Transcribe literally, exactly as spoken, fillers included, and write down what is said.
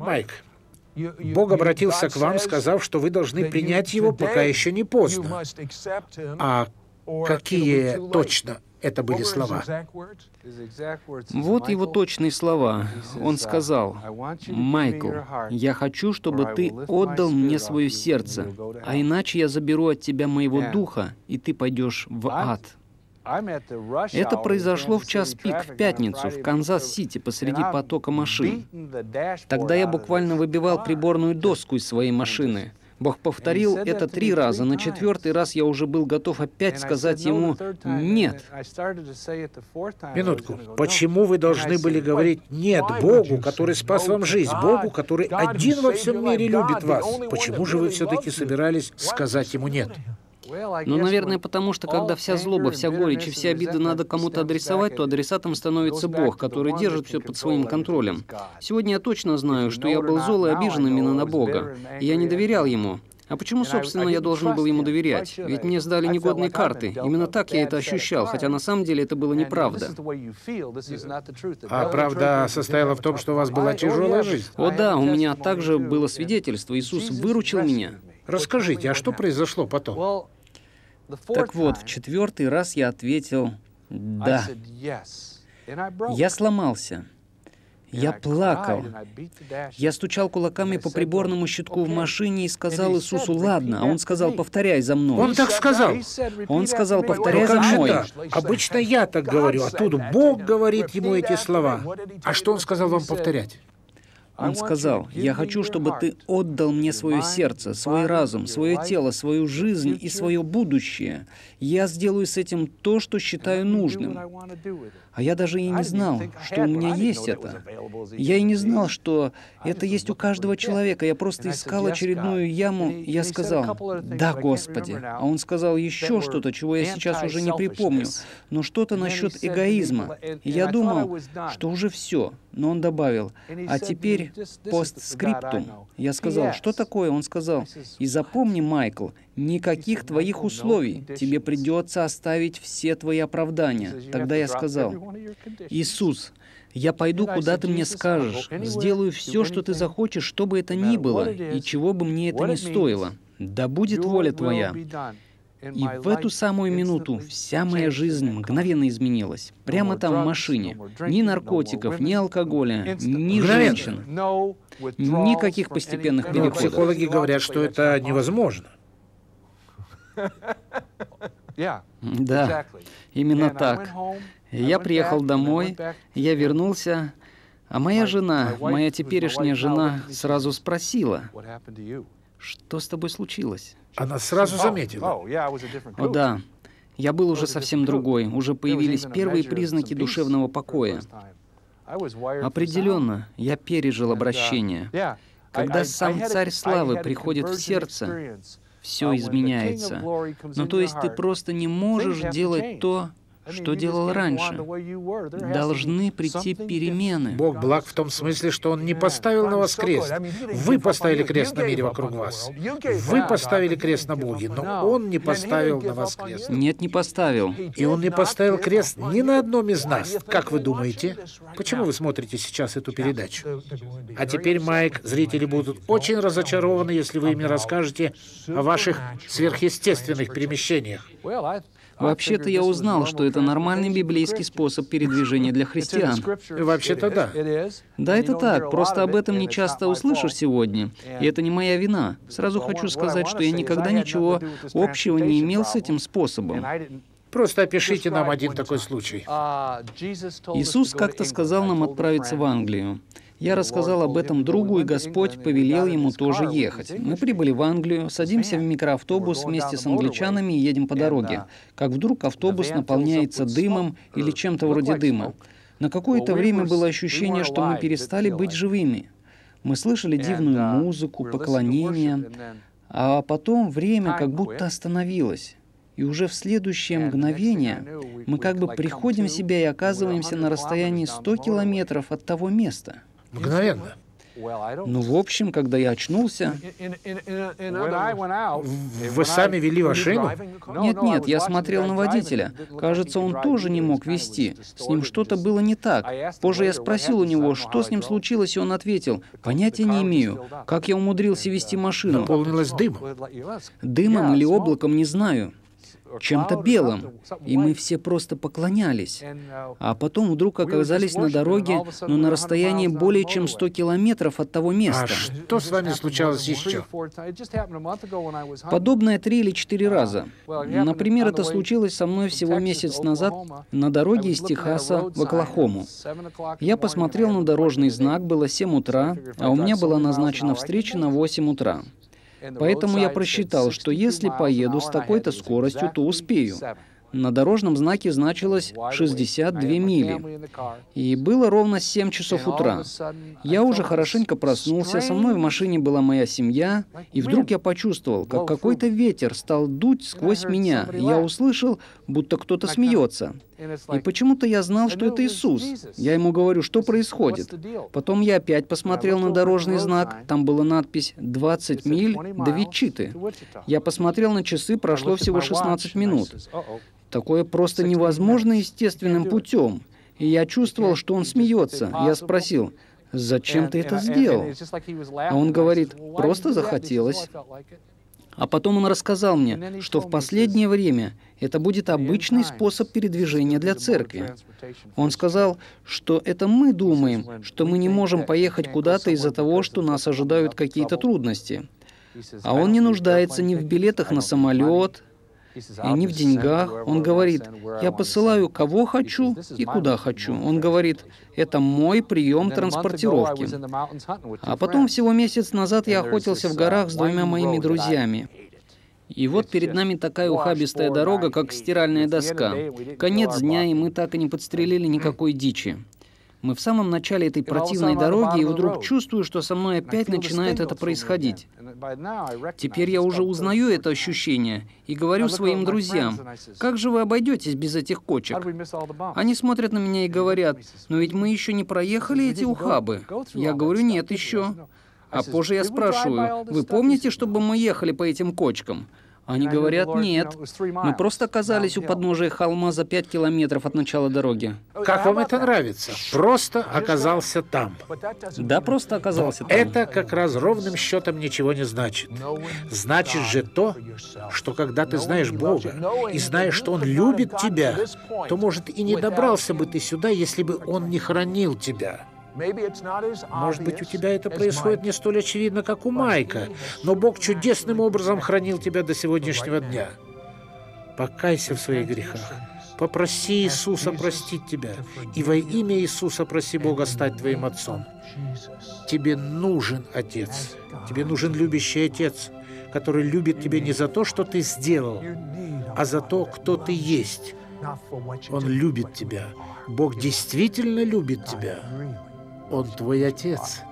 Майк, Бог обратился к вам, сказав, что вы должны принять Его, пока еще не поздно. А какие точно это были слова? Вот его точные слова. Он сказал: «Майкл, я хочу, чтобы ты отдал мне свое сердце, а иначе я заберу от тебя моего духа, и ты пойдешь в ад». Это произошло в час пик в пятницу в Канзас-Сити посреди потока машин. Тогда я буквально выбивал приборную доску из своей машины. Бог повторил это три раза. На четвертый раз я уже был готов опять сказать ему «нет». Минутку. Почему вы должны были говорить «нет» Богу, который спас вам жизнь, Богу, который один во всем мире любит вас? Почему же вы все-таки собирались сказать ему «нет»? Ну, наверное, потому что когда вся злоба, вся горечь и все обиды надо кому-то адресовать, то адресатом становится Бог, который держит все под своим контролем. Сегодня я точно знаю, что я был зол и обижен именно на Бога, и я не доверял Ему. А почему, собственно, я должен был Ему доверять? Ведь мне сдали негодные карты. Именно так я это ощущал, хотя на самом деле это было неправда. А правда состояла в том, что у вас была тяжелая жизнь? О да, у меня также было свидетельство. Иисус выручил меня. Расскажите, а что произошло потом? Так вот, в четвертый раз я ответил «да». Я сломался. Я плакал. Я стучал кулаками по приборному щитку в машине и сказал Иисусу «ладно», а Он сказал «повторяй за мной». Он так сказал? Он сказал «повторяй Ну за как же мной». так? Обычно я так говорю, а тут Бог говорит ему эти слова. А что Он сказал вам повторять? Он сказал: «Я хочу, чтобы ты отдал мне свое сердце, свой разум, свое тело, свою жизнь и свое будущее. Я сделаю с этим то, что считаю нужным». А я даже и не знал, что у меня есть это. Я и не знал, что это есть у каждого человека. Я просто искал очередную яму, и я сказал: «Да, Господи». А Он сказал еще что-то, чего я сейчас уже не припомню, но что-то насчет эгоизма. И я думал, что уже все. Но Он добавил: «А теперь постскриптум». Я сказал: «Что такое?» Он сказал: «И запомни, Майкл, никаких твоих условий. Тебе придется оставить все твои оправдания». Тогда я сказал: «Иисус, я пойду, куда ты мне скажешь, сделаю все, что ты захочешь, что бы это ни было, и чего бы мне это ни стоило. Да будет воля твоя». И в эту самую минуту вся моя жизнь мгновенно изменилась. Прямо там, в машине. Ни наркотиков, ни алкоголя, ни женщин. Никаких постепенных Но переходов. психологи говорят, что это невозможно. Да, именно так. Я приехал домой, я вернулся, а моя жена, моя теперешняя жена, сразу спросила: «Что с тобой случилось?» Она сразу заметила. О да, я был уже совсем другой, уже появились первые признаки душевного покоя. Определенно, я пережил обращение. Когда сам Царь Славы приходит в сердце, все изменяется. Ну, то есть ты просто не можешь делать то, что делал раньше. Должны прийти перемены. Бог благ в том смысле, что Он не поставил на вас крест. Вы поставили крест на мире вокруг вас. Вы поставили крест на Боге, но Он не поставил на вас крест. Нет, не поставил. И Он не поставил крест ни на одном из нас. Как вы думаете? Почему вы смотрите сейчас эту передачу? А теперь, Майк, зрители будут очень разочарованы, если вы им расскажете о ваших сверхъестественных перемещениях. Вообще-то я узнал, что это нормальный библейский способ передвижения для христиан. Вообще-то да. Да, это так, просто об этом не часто услышишь сегодня, и это не моя вина. Сразу хочу сказать, что я никогда ничего общего не имел с этим способом. Просто опишите нам один такой случай. Иисус как-то сказал нам отправиться в Англию. Я рассказал об этом другу, и Господь повелел ему тоже ехать. Мы прибыли в Англию, садимся в микроавтобус вместе с англичанами и едем по дороге. Как вдруг автобус наполняется дымом или чем-то вроде дыма. На какое-то время было ощущение, что мы перестали быть живыми. Мы слышали дивную музыку, поклонения, а потом время как будто остановилось. И уже в следующее мгновение мы как бы приходим в себя и оказываемся на расстоянии ста километров от того места. Мгновенно. Ну, в общем, когда я очнулся... Вы сами вели машину? Нет-нет, я смотрел на водителя. Кажется, он тоже не мог вести. С ним что-то было не так. Позже я спросил у него, что с ним случилось, и он ответил: понятия не имею, как я умудрился вести машину. Наполнилась дымом. Дымом или облаком, не знаю. Чем-то белым. И мы все просто поклонялись. А потом вдруг оказались на дороге, но на расстоянии более чем сто километров от того А места. что с вами случалось еще? Подобное три или четыре раза. Например, это случилось со мной всего месяц назад на дороге из Техаса в Оклахому. Я посмотрел на дорожный знак, было семь утра, а у меня была назначена встреча на восемь утра. Поэтому я просчитал, что если поеду с такой-то скоростью, то успею. На дорожном знаке значилось шестьдесят две мили. И было ровно семь часов утра. Я уже хорошенько проснулся, со мной в машине была моя семья, и вдруг я почувствовал, как какой-то ветер стал дуть сквозь меня, и я услышал, будто кто-то смеется. И почему-то я знал, что это Иисус. Я ему говорю, что происходит. Потом я опять посмотрел на дорожный знак, там была надпись «двадцать миль до Вичиты». Я посмотрел на часы, прошло всего шестнадцать минут. Такое просто невозможно естественным путем. И я чувствовал, что он смеется. Я спросил: «Зачем ты это сделал?» А он говорит: «Просто захотелось». А потом он рассказал мне, что в последнее время это будет обычный способ передвижения для церкви. Он сказал, что это мы думаем, что мы не можем поехать куда-то из-за того, что нас ожидают какие-то трудности. А он не нуждается ни в билетах на самолет, и не в деньгах. Он говорит: «Я посылаю кого хочу и куда хочу». Он говорит: «Это мой прием транспортировки». А потом всего месяц назад я охотился в горах с двумя моими друзьями. И вот перед нами такая ухабистая дорога, как стиральная доска. Конец дня, и мы так и не подстрелили никакой дичи. Мы в самом начале этой противной дороги, и вдруг чувствую, что со мной опять начинает это происходить. Теперь я уже узнаю это ощущение и говорю своим друзьям: «Как же вы обойдетесь без этих кочек?» Они смотрят на меня и говорят: «Но ведь мы еще не проехали эти ухабы». Я говорю: «Нет, еще». А позже я спрашиваю: «Вы помните, чтобы мы ехали по этим кочкам?» Они говорят: «Нет, мы просто оказались у подножия холма за пять километров от начала дороги». Как вам это нравится? Просто оказался там. Да, просто оказался там. Это как раз ровным счетом ничего не значит. Значит же то, что когда ты знаешь Бога и знаешь, что Он любит тебя, то, может, и не добрался бы ты сюда, если бы Он не хранил тебя. Может быть, у тебя это происходит не столь очевидно, как у Майка, но Бог чудесным образом хранил тебя до сегодняшнего дня. Покайся в своих грехах. Попроси Иисуса простить тебя. И во имя Иисуса проси Бога стать твоим отцом. Тебе нужен Отец. Тебе нужен любящий Отец, который любит тебя не за то, что ты сделал, а за то, кто ты есть. Он любит тебя. Бог действительно любит тебя. Он твой Отец.